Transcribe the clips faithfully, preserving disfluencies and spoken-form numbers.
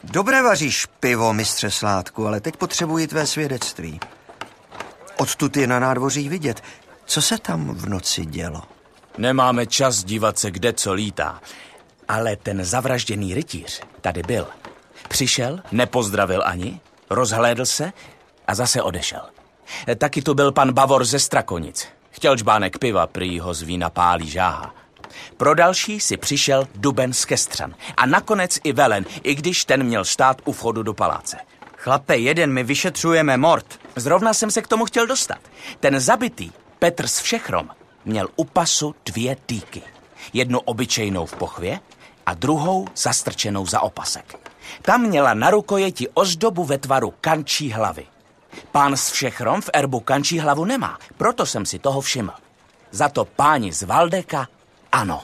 Dobré vaříš pivo, mistře Sládku, ale teď potřebuji tvé svědectví. Odtud je na nádvoří vidět. Co se tam v noci dělo? Nemáme čas dívat se, kde co lítá. Ale ten zavražděný rytíř tady byl. Přišel, nepozdravil ani, rozhlédl se a zase odešel. Taky tu byl pan Bavor ze Strakonic. Chtěl žbánek piva, prý ho z vína pálí žáha. Pro další si přišel Duben z Kestřan. A nakonec i Velen, i když ten měl stát u vchodu do paláce. Chlape, jeden, my vyšetřujeme mord. Zrovna jsem se k tomu chtěl dostat. Ten zabitý, Petr z Všechrom, měl u pasu dvě dýky. Jednu obyčejnou v pochvě a druhou zastrčenou za opasek. Tam měla na rukojeti ozdobu ve tvaru kančí hlavy. Pán z Všechrom v erbu kančí hlavu nemá, proto jsem si toho všiml. Za to páni z Valdeka ano.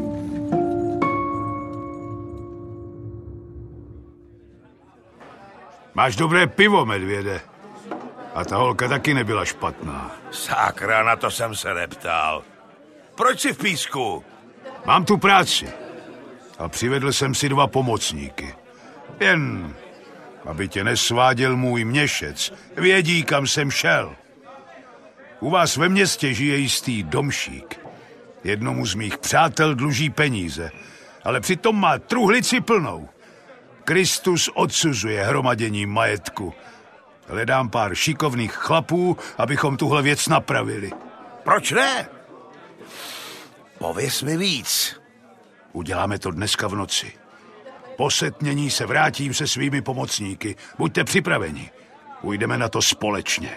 Máš dobré pivo, medvěde. A ta holka taky nebyla špatná. Sakra, na to jsem se neptal. Proč jsi v písku? Mám tu práci. A přivedl jsem si dva pomocníky. Jen, aby tě nesváděl můj měšec. Vědí, kam jsem šel. U vás ve městě žije jistý domšík. Jednomu z mých přátel dluží peníze, ale přitom má truhlici plnou. Kristus odsuzuje hromadění majetku. Hledám pár šikovných chlapů, abychom tuhle věc napravili. Proč ne? Pověz mi víc. Uděláme to dneska v noci. Po setmění se vrátím se svými pomocníky. Buďte připraveni. Půjdeme na to společně.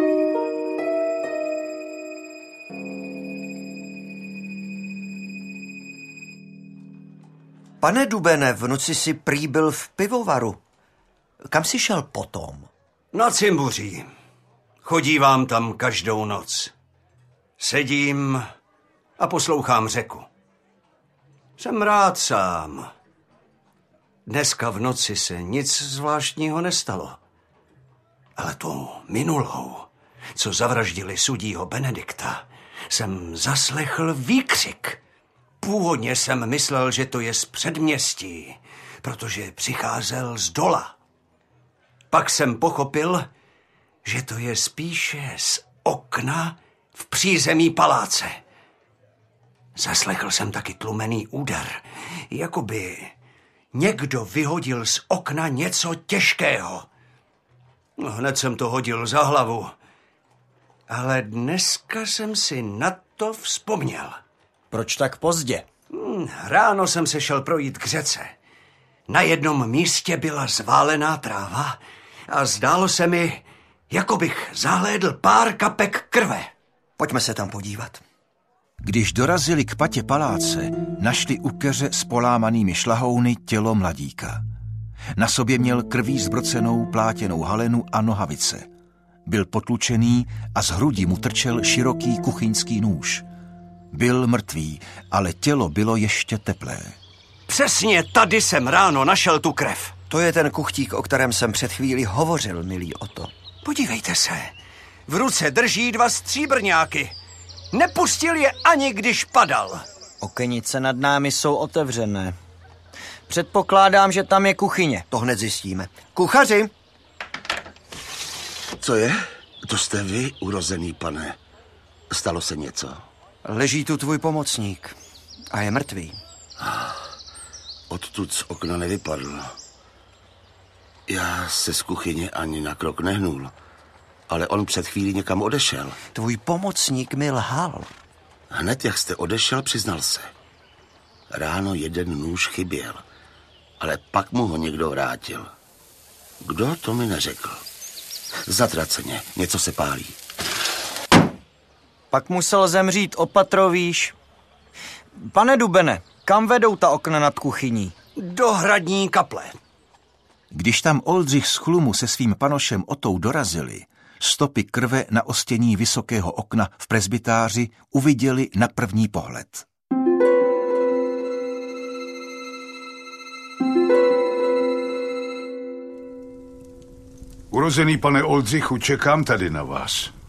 Pane Dubene, v noci si prý byl v pivovaru. Kam jsi šel potom? Na Cimbuří. Chodívám tam každou noc. Sedím a poslouchám řeku. Jsem rád sám. Dneska v noci se nic zvláštního nestalo. Ale tu minulou, co zavraždili sudího Benedikta, jsem zaslechl výkřik. Původně jsem myslel, že to je z předměstí, protože přicházel z dola. Pak jsem pochopil, že to je spíše z okna v přízemí paláce. Zaslechl jsem taky tlumený úder, jako by někdo vyhodil z okna něco těžkého. No, hned jsem to hodil za hlavu, ale dneska jsem si na to vzpomněl. Proč tak pozdě? Hmm, ráno jsem se šel projít k řece. Na jednom místě byla zválená tráva a zdálo se mi, jako bych zahlédl pár kapek krve. Pojďme se tam podívat. Když dorazili k patě paláce, našli u keře s polámanými šlahouny tělo mladíka. Na sobě měl krví zbrocenou plátěnou halenu a nohavice. Byl potlučený a z hrudi mu trčel široký kuchyňský nůž. Byl mrtvý, ale tělo bylo ještě teplé. Přesně tady jsem ráno našel tu krev. To je ten kuchtík, o kterém jsem před chvílí hovořil, milý Oto. Podívejte se, v ruce drží dva stříbrňáky. Nepustil je ani když padal. Okenice nad námi jsou otevřené. Předpokládám, že tam je kuchyně. To hned zjistíme. Kuchaři! Co je? To jste vy, urozený pane. Stalo se něco? Leží tu tvůj pomocník a je mrtvý. Odtud z okna nevypadl. Já se z kuchyně ani na krok nehnul, ale on před chvílí někam odešel. Tvůj pomocník mi lhal. Hned jak jste odešel, přiznal se. Ráno jeden nůž chyběl, ale pak mu ho někdo vrátil. Kdo, to mi neřekl. Zatraceně, něco se pálí. Pak musel zemřít opatrovíš. Pane Dubene, kam vedou ta okna nad kuchyní? Do hradní kaple. Když tam Oldřich z Chlumu se svým panošem Otou dorazili, stopy krve na ostění vysokého okna v presbytáři uviděli na první pohled. Urozený pane Oldřichu, čekám tady na vás.